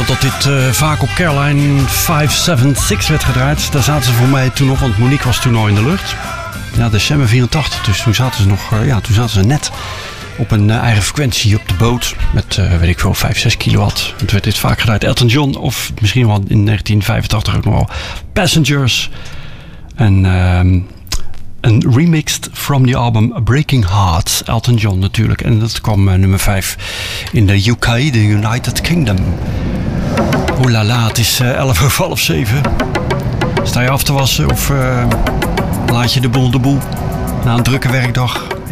dat dit vaak op Caroline 576 werd gedraaid. Daar zaten ze voor mij toen nog, want Monique was toen al in de lucht. Ja, december 84, dus toen zaten ze nog, toen zaten ze net op een eigen frequentie op de boot. Met, weet ik veel, 5, 6 kilowatt. Het werd dit vaak gedraaid. Elton John, of misschien wel in 1985 ook nog wel Passengers. En een remixed from the album Breaking Hearts, Elton John natuurlijk. En dat kwam nummer 5 in de UK, de United Kingdom. Oeh la la, het is 7:11. Sta je af te wassen of laat je de boel na een drukke werkdag?